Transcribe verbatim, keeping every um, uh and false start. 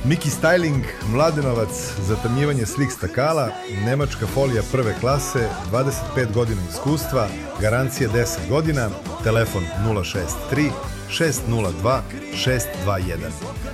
Miki Styling, Mladenovac, zatamnjivanje slik stakala, nemačka folija prve klase, dvadeset pet godina iskustva, garancija deset godina, telefon nula šest tri šest nula dva šest dva jedan.